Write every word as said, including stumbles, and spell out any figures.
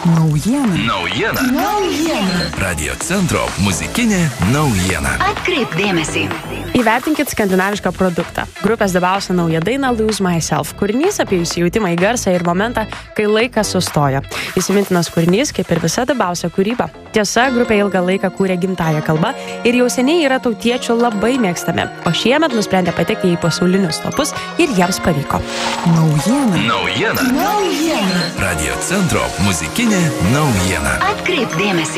Naujiena. Naujiena. Naujiena. Radio centro muzikinė naujiena. Atkreip dėmesį. Įvertinkit skandinavišką produktą. Grupės debiausia nauja daina Lose Myself. Kūrinys apie įsijautimą į garsą ir momentą, kai laikas sustoja. Įsimintinas kūrinys, kaip ir visa debiausia kūryba. Tiesa, grupė ilgą laiką kūrė gimtąją kalbą ir jau seniai yra tautiečių labai mėgstami. O šiemet nusprendė patekti į pasaulinius topus ir jiems pavyko. Naujiena. Naujiena. Naujiena. Radio centro muzikinė naujiena. Atkreip dėmesį.